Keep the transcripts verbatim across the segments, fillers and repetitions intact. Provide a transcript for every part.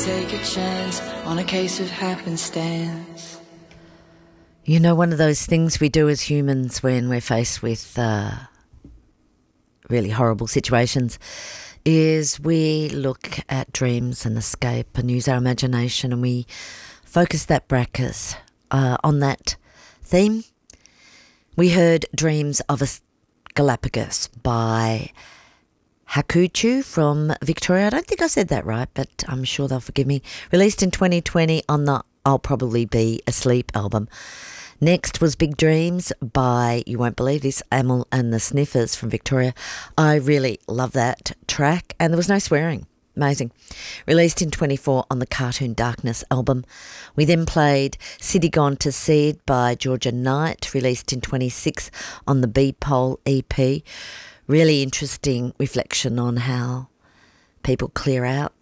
take a chance on a case of happenstance. You know, one of those things we do as humans when we're faced with uh, really horrible situations is we look at dreams and escape and use our imagination, and we focus that bracket uh, on that theme. We heard Dreams of a Galapagos by Hakuchu from Victoria. I don't think I said that right, but I'm sure they'll forgive me. Released in twenty twenty on the I'll Probably Be Asleep album. Next was Big Dreams by, you won't believe this, Amel and the Sniffers from Victoria. I really love that track, and there was no swearing. Amazing. Released in twenty-four on the Cartoon Darkness album. We then played City Gone to Seed by Georgia Knight, released in twenty-six on the B-Pole E P. Really interesting reflection on how people clear out.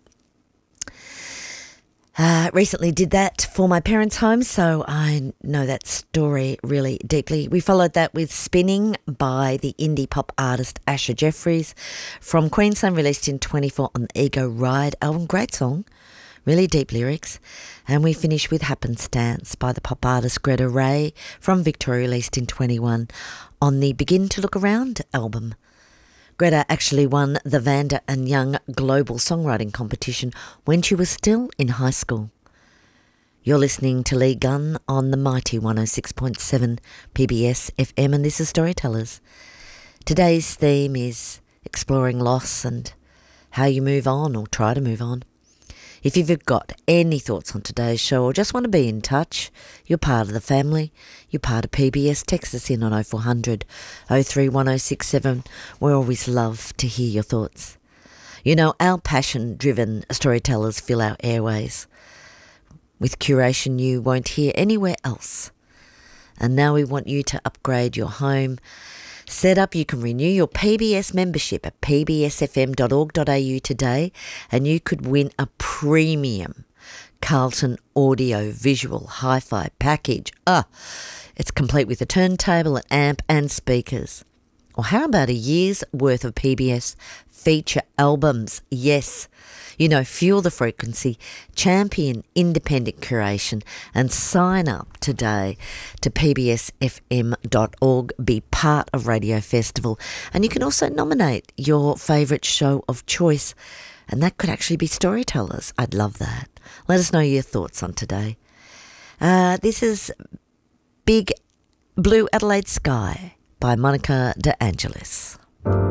Uh, recently did that for my parents' home, so I know that story really deeply. We followed that with Spinning by the indie pop artist Asher Jeffries from Queensland, released in twenty-four on the Ego Ride album. Great song, really deep lyrics. And we finish with Happenstance by the pop artist Greta Ray from Victoria, released in twenty-one on the Begin to Look Around album. Greta actually won the Vanda and Young Global Songwriting Competition when she was still in high school. You're listening to Lee Gunn on the mighty one oh six point seven P B S F M, and this is Storytellers. Today's theme is exploring loss and how you move on or try to move on. If you've got any thoughts on today's show or just want to be in touch, you're part of the family, you're part of P B S, text us in on oh four hundred, oh three one oh six seven. We always love to hear your thoughts. You know, our passion-driven storytellers fill our airways with curation you won't hear anywhere else. And now we want you to upgrade your home set up. You can renew your P B S membership at p b s f m dot org dot a u today, and you could win a premium Carlton audio visual hi-fi package. Ah, it's complete with a turntable, an amp and speakers. Or how about a year's worth of P B S feature albums? Yes. You know, fuel the frequency, champion independent curation, and sign up today to p b s f m dot org. Be part of Radio Festival. And you can also nominate your favourite show of choice. And that could actually be Storytellers. I'd love that. Let us know your thoughts on today. Uh, this is Big Blue Adelaide Sky by Monica De Angelis.